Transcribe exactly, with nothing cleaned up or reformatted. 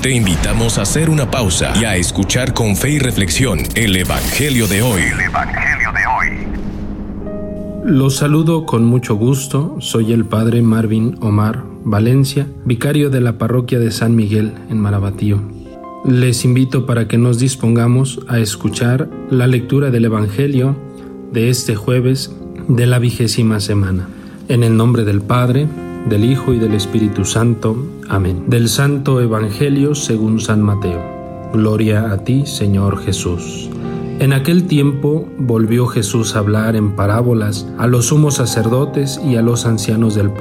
Te invitamos a hacer una pausa y a escuchar con fe y reflexión el Evangelio de hoy. El Evangelio de hoy. Los saludo con mucho gusto. Soy el Padre Marvin Omar Valencia, vicario de la parroquia de San Miguel en Marabatío. Les invito para que nos dispongamos a escuchar la lectura del Evangelio de este jueves de la vigésima semana. En el nombre del Padre, del Hijo y del Espíritu Santo. Amén. Del Santo Evangelio según San Mateo. Gloria a ti, Señor Jesús. En aquel tiempo volvió Jesús a hablar en parábolas a los sumos sacerdotes y a los ancianos del pueblo.